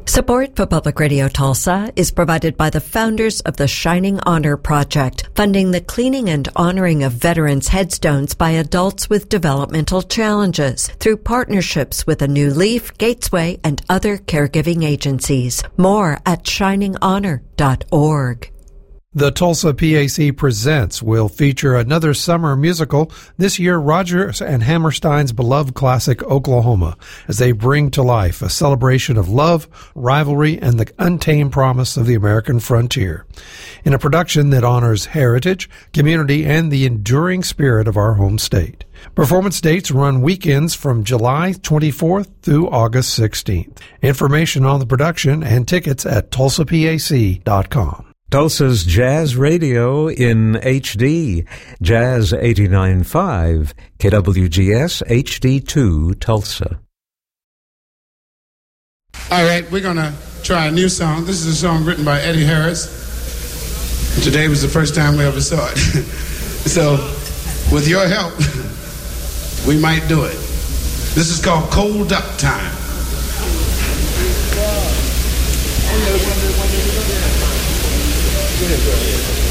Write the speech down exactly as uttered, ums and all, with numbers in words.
Support for Public Radio Tulsa is provided by the founders of the Shining Honor Project, funding the cleaning and honoring of veterans' headstones by adults with developmental challenges through partnerships with A New Leaf, Gatesway, and other caregiving agencies. More at shining honor dot org. The Tulsa P A C Presents will feature another summer musical, this year Rodgers and Hammerstein's beloved classic Oklahoma, as they bring to life a celebration of love, rivalry, and the untamed promise of the American frontier. In a production that honors heritage, community, and the enduring spirit of our home state. Performance dates run weekends from July twenty-fourth through August sixteenth. Information on the production and tickets at tulsa p a c dot com. Tulsa's Jazz Radio in H D, Jazz eighty-nine point five, K W G S H D two, Tulsa. All right, we're going to try a new song. This is a song written by Eddie Harris. Today was the first time we ever saw it. So, with your help, we might do it. This is called Cold Duck Time. Go ahead,